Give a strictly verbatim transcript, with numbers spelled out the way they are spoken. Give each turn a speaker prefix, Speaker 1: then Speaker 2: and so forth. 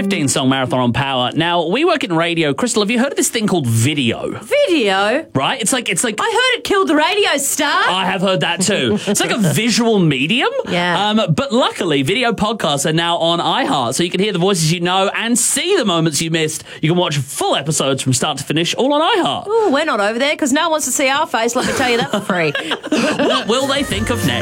Speaker 1: fifteen-song marathon on Power. Now, we work in radio. Crystal, have you heard of this thing called video?
Speaker 2: Video?
Speaker 1: Right? It's like... it's like.
Speaker 2: I heard it killed the radio star.
Speaker 1: I have heard that too. It's like a visual medium.
Speaker 2: Yeah.
Speaker 1: Um, but luckily, video podcasts are now on iHeart, so you can hear the voices you know and see the moments you missed. You can watch full episodes from start to finish, all on iHeart.
Speaker 2: Ooh, we're not over there because no one wants to see our face. Let me tell you that for free.
Speaker 1: What will they think of next?